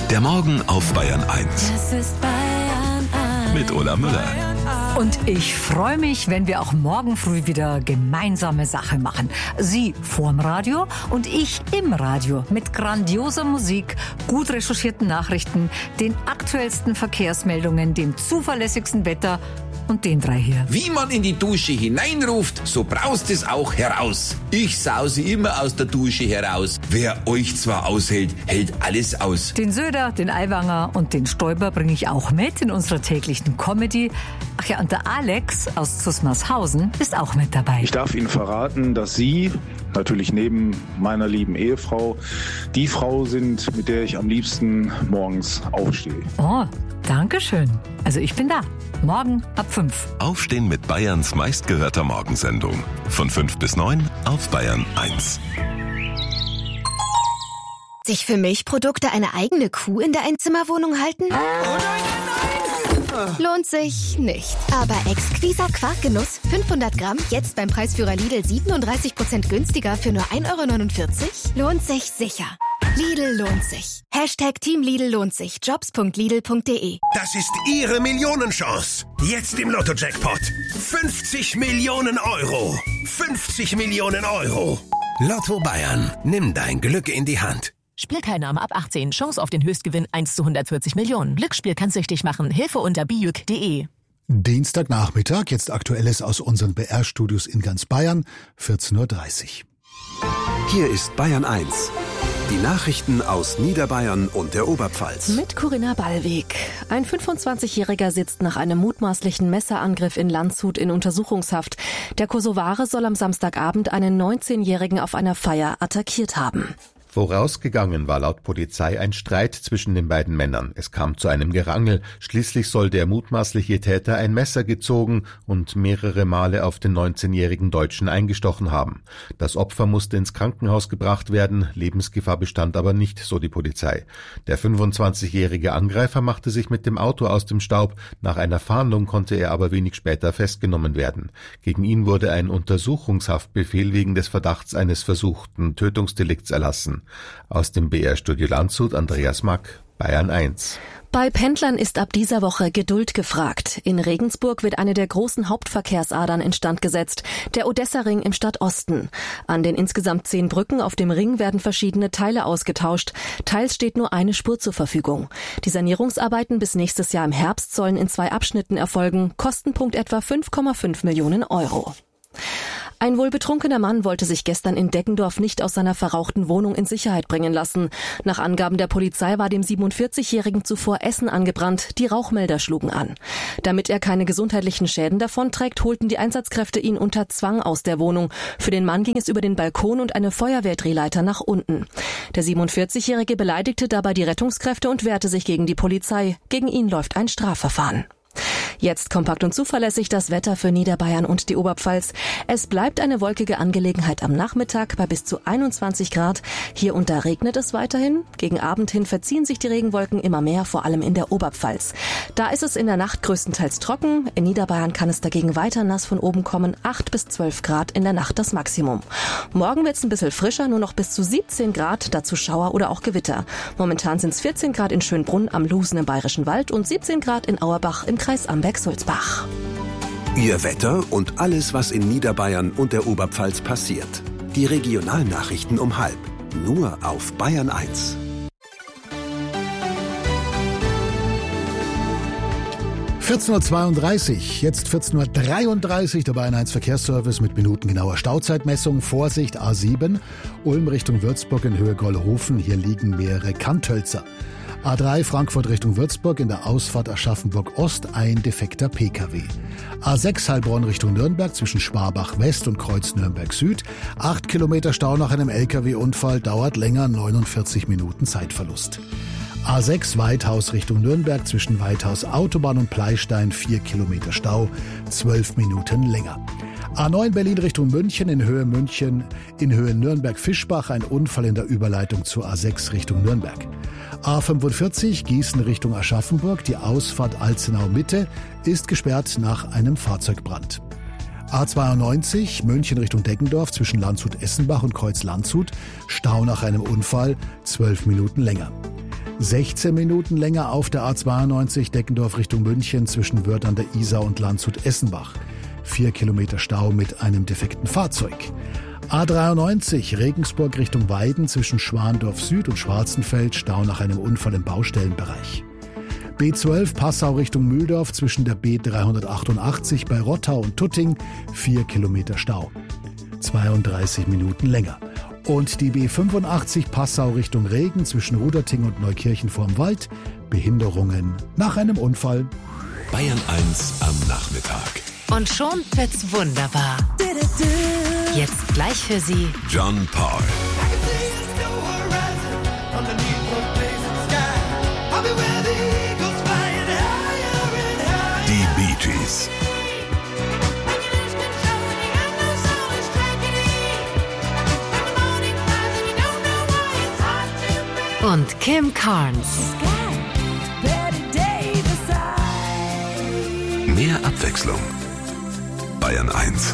Der Morgen auf Bayern 1. Es ist Bayern 1. Mit Ola Müller. Und ich freue mich, wenn wir auch morgen früh wieder gemeinsame Sache machen. Sie vorm Radio und ich im Radio mit grandioser Musik, gut recherchierten Nachrichten, den aktuellsten Verkehrsmeldungen, dem zuverlässigsten Wetter und den drei hier. Wie man in die Dusche hineinruft, so braust es auch heraus. Ich sause immer aus der Dusche heraus. Wer euch zwar aushält, hält alles aus. Den Söder, den Aiwanger und den Stoiber bringe ich auch mit in unserer täglichen Comedy. Ach ja, und der Alex aus Zusmarshausen ist auch mit dabei. Ich darf Ihnen verraten, dass Sie, natürlich neben meiner lieben Ehefrau, die Frau sind, mit der ich am liebsten morgens aufstehe. Oh, danke schön. Also ich bin da. Morgen ab 5. Aufstehen mit Bayerns meistgehörter Morgensendung. Von 5 bis 9 auf Bayern 1. Sich für Milchprodukte eine eigene Kuh in der Einzimmerwohnung halten? Lohnt sich nicht. Aber exquiser Quarkgenuss, 500 Gramm, jetzt beim Preisführer Lidl 37% günstiger für nur 1,49 €? Lohnt sich sicher. Lidl lohnt sich. Hashtag Team Lidl lohnt sich. Jobs.lidl.de. Das ist Ihre Millionenchance. Jetzt im Lotto-Jackpot. 50 Millionen Euro. 50 Millionen Euro. Lotto Bayern. Nimm dein Glück in die Hand. Spielteilnahme ab 18. Chance auf den Höchstgewinn 1 zu 140 Millionen. Glücksspiel kann süchtig machen. Hilfe unter bijuk.de. Dienstagnachmittag, jetzt Aktuelles aus unseren BR-Studios in ganz Bayern, 14:30 Uhr. Hier ist Bayern 1. Die Nachrichten aus Niederbayern und der Oberpfalz. Mit Corinna Ballweg. Ein 25-Jähriger sitzt nach einem mutmaßlichen Messerangriff in Landshut in Untersuchungshaft. Der Kosovare soll am Samstagabend einen 19-Jährigen auf einer Feier attackiert haben. Vorausgegangen war laut Polizei ein Streit zwischen den beiden Männern. Es kam zu einem Gerangel. Schließlich soll der mutmaßliche Täter ein Messer gezogen und mehrere Male auf den 19-jährigen Deutschen eingestochen haben. Das Opfer musste ins Krankenhaus gebracht werden. Lebensgefahr bestand aber nicht, so die Polizei. Der 25-jährige Angreifer machte sich mit dem Auto aus dem Staub. Nach einer Fahndung konnte er aber wenig später festgenommen werden. Gegen ihn wurde ein Untersuchungshaftbefehl wegen des Verdachts eines versuchten Tötungsdelikts erlassen. Aus dem BR-Studio Landshut, Andreas Mack, Bayern 1. Bei Pendlern ist ab dieser Woche Geduld gefragt. In Regensburg wird eine der großen Hauptverkehrsadern instand gesetzt, der Odessa-Ring im Stadtosten. An den insgesamt 10 Brücken auf dem Ring werden verschiedene Teile ausgetauscht. Teils steht nur eine Spur zur Verfügung. Die Sanierungsarbeiten bis nächstes Jahr im Herbst sollen in 2 Abschnitten erfolgen. Kostenpunkt etwa 5,5 Millionen Euro. Ein wohl betrunkener Mann wollte sich gestern in Deggendorf nicht aus seiner verrauchten Wohnung in Sicherheit bringen lassen. Nach Angaben der Polizei war dem 47-Jährigen zuvor Essen angebrannt, die Rauchmelder schlugen an. Damit er keine gesundheitlichen Schäden davonträgt, holten die Einsatzkräfte ihn unter Zwang aus der Wohnung. Für den Mann ging es über den Balkon und eine Feuerwehrdrehleiter nach unten. Der 47-Jährige beleidigte dabei die Rettungskräfte und wehrte sich gegen die Polizei. Gegen ihn läuft ein Strafverfahren. Jetzt kompakt und zuverlässig das Wetter für Niederbayern und die Oberpfalz. Es bleibt eine wolkige Angelegenheit am Nachmittag bei bis zu 21 Grad. Hier und da regnet es weiterhin. Gegen Abend hin verziehen sich die Regenwolken immer mehr, vor allem in der Oberpfalz. Da ist es in der Nacht größtenteils trocken. In Niederbayern kann es dagegen weiter nass von oben kommen. 8 bis 12 Grad in der Nacht das Maximum. Morgen wird es ein bisschen frischer, nur noch bis zu 17 Grad, dazu Schauer oder auch Gewitter. Momentan sind es 14 Grad in Schönbrunn am Lusen im Bayerischen Wald und 17 Grad in Auerbach im Kreis Amberg-Sulzbach. Ihr Wetter und alles, was in Niederbayern und der Oberpfalz passiert. Die Regionalnachrichten um 12:30. Nur auf Bayern 1. 14:32 Uhr, jetzt 14:33 Uhr, der Bayern 1 Verkehrsservice mit minutengenauer Stauzeitmessung. Vorsicht A7, Ulm Richtung Würzburg in Höhe Gollhofen, hier liegen mehrere Kanthölzer. A3 Frankfurt Richtung Würzburg, in der Ausfahrt Aschaffenburg Ost ein defekter Pkw. A6 Heilbronn Richtung Nürnberg zwischen Schwabach West und Kreuz Nürnberg Süd. 8 Kilometer Stau nach einem Lkw-Unfall, dauert länger, 49 Minuten Zeitverlust. A6 Weithaus Richtung Nürnberg zwischen Weithaus Autobahn und Pleistein, 4 Kilometer Stau, 12 Minuten länger. A9 Berlin Richtung München, in Höhe Nürnberg-Fischbach, ein Unfall in der Überleitung zur A6 Richtung Nürnberg. A45 Gießen Richtung Aschaffenburg, die Ausfahrt Alzenau-Mitte ist gesperrt nach einem Fahrzeugbrand. A92 München Richtung Deggendorf zwischen Landshut-Essenbach und Kreuz Landshut, Stau nach einem Unfall, 12 Minuten länger. 16 Minuten länger auf der A92 Deckendorf Richtung München zwischen Wörth an der Isar und Landshut-Essenbach. 4 Kilometer Stau mit einem defekten Fahrzeug. A93 Regensburg Richtung Weiden zwischen Schwandorf Süd und Schwarzenfeld, Stau nach einem Unfall im Baustellenbereich. B12 Passau Richtung Mühldorf zwischen der B388 bei Rottau und Tutting, 4 Kilometer Stau. 32 Minuten länger. Und die B85 Passau Richtung Regen zwischen Ruderting und Neukirchen vorm Wald, Behinderungen nach einem Unfall. Bayern 1 am Nachmittag. Und schon wird's wunderbar. Jetzt gleich für Sie John Paul. Die Bee Gees. und Kim Carnes. Mehr Abwechslung. Bayern 1.